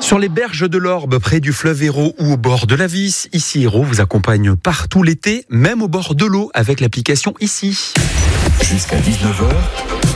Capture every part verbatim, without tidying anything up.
Sur les berges de l'Orbe, près du fleuve Hérault ou au bord de la Vis, Ici Hérault vous accompagne partout l'été, même au bord de l'eau avec l'application Ici. Jusqu'à dix-neuf heures.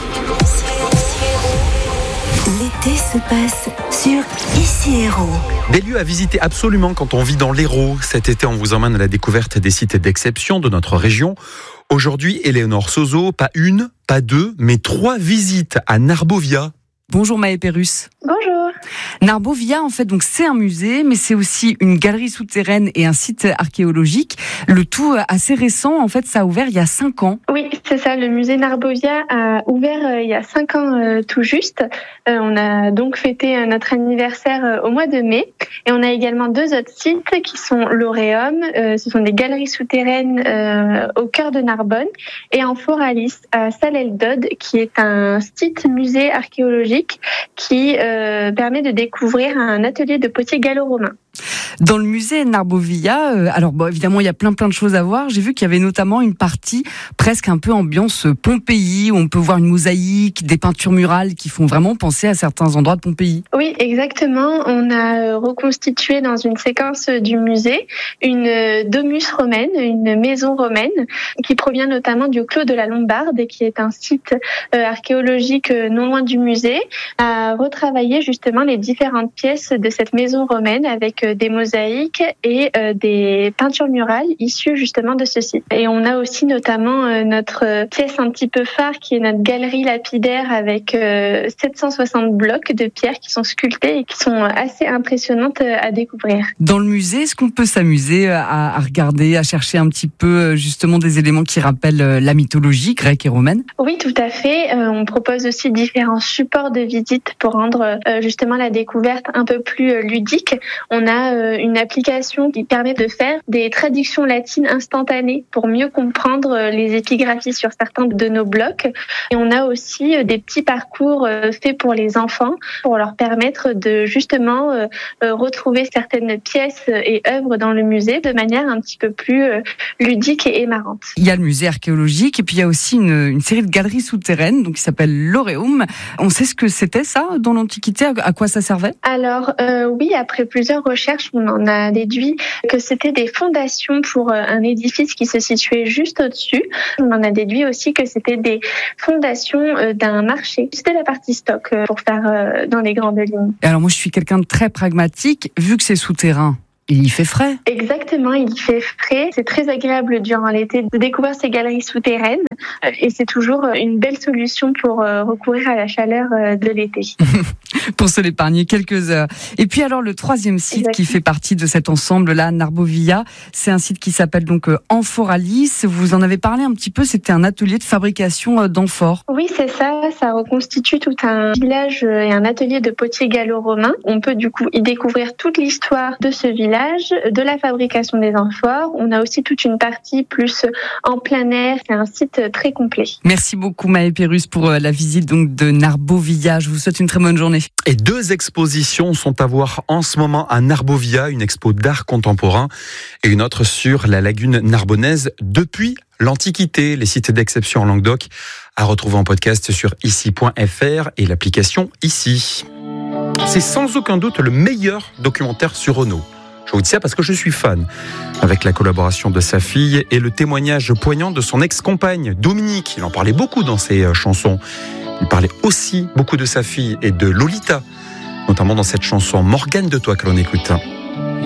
L'été se passe sur Ici Hérault. Des lieux à visiter absolument quand on vit dans l'Hérault. Cet été, on vous emmène à la découverte des sites d'exception de notre région. Aujourd'hui, Éléonore Sozo, pas une, pas deux, mais trois visites à Narbovia. Bonjour Maë Pérusse. Bonjour. Narbovia, en fait, donc c'est un musée, mais c'est aussi une galerie souterraine et un site archéologique. Le tout assez récent, en fait, ça a ouvert il y a cinq ans. Oui, c'est ça. Le musée Narbovia a ouvert euh, il y a cinq ans euh, tout juste. Euh, on a donc fêté euh, notre anniversaire euh, au mois de mai. Et on a également deux autres sites qui sont l'Auréum. Euh, ce sont des galeries souterraines euh, au cœur de Narbonne. Et Amphoralis à Salelles-d'Aude, qui est un site musée archéologique qui euh, permet de découvrir un atelier de potier gallo-romain. Dans le musée Narbovia, euh, alors bon, évidemment il y a plein plein de choses à voir. J'ai vu qu'il y avait notamment une partie presque un peu ambiance Pompéi, où on peut voir une mosaïque, des peintures murales qui font vraiment penser à certains endroits de Pompéi. Oui, exactement. On a reconstitué dans une séquence du musée une domus romaine, une maison romaine, qui provient notamment du Clos de la Lombarde, qui est un site archéologique non loin du musée, à retravailler justement les différentes pièces de cette maison romaine avec des mosaïques et euh, des peintures murales issues justement de ce site. Et on a aussi notamment euh, notre pièce un petit peu phare qui est notre galerie lapidaire avec euh, sept cent soixante blocs de pierres qui sont sculptés et qui sont assez impressionnantes à découvrir. Dans le musée, est-ce qu'on peut s'amuser à, à regarder, à chercher un petit peu justement des éléments qui rappellent la mythologie grecque et romaine ? Oui, tout à fait. Euh, on propose aussi différents supports de visite pour rendre euh, justement la découverte un peu plus euh, ludique. On a une application qui permet de faire des traductions latines instantanées pour mieux comprendre les épigraphies sur certains de nos blocs. Et on a aussi des petits parcours faits pour les enfants pour leur permettre de justement retrouver certaines pièces et œuvres dans le musée de manière un petit peu plus ludique et marrante. Il y a le musée archéologique et puis il y a aussi une, une série de galeries souterraines donc qui s'appelle l'Auréum. On sait ce que c'était ça dans l'Antiquité, à quoi ça servait ? Alors euh, oui, après plusieurs recherches, on en a déduit que c'était des fondations pour un édifice qui se situait juste au-dessus. On en a déduit aussi que c'était des fondations d'un marché. C'était la partie stock pour faire dans les grandes lignes. Et alors moi, je suis quelqu'un de très pragmatique. Vu que c'est souterrain, il y fait frais. Exactement, il y fait frais. C'est très agréable durant l'été de découvrir ces galeries souterraines et c'est toujours une belle solution pour recourir à la chaleur de l'été. Pour se l'épargner quelques heures. Et puis alors le troisième site Exactement. Qui fait partie de cet ensemble-là, Narbovia, c'est un site qui s'appelle donc Amphoralis. Vous en avez parlé un petit peu, c'était un atelier de fabrication d'amphores. Oui, c'est ça. Ça reconstitue tout un village et un atelier de potier gallo-romain. On peut du coup y découvrir toute l'histoire de ce village, de la fabrication des amphores. On a aussi toute une partie plus en plein air. C'est un site très complet. Merci beaucoup Maë Pérusse pour la visite donc de Narbovia. Je vous souhaite une très bonne journée. Et deux expositions sont à voir en ce moment à Narbovia, une expo d'art contemporain et une autre sur la lagune narbonnaise depuis l'Antiquité. Les sites d'exception en Languedoc à retrouver en podcast sur ici point f r et l'application Ici. C'est sans aucun doute le meilleur documentaire sur Renaud. Je vous dis ça parce que je suis fan. Avec la collaboration de sa fille et le témoignage poignant de son ex-compagne, Dominique. Il en parlait beaucoup dans ses chansons. Il parlait aussi beaucoup de sa fille et de Lolita, notamment dans cette chanson Morgane de toi que l'on écoute.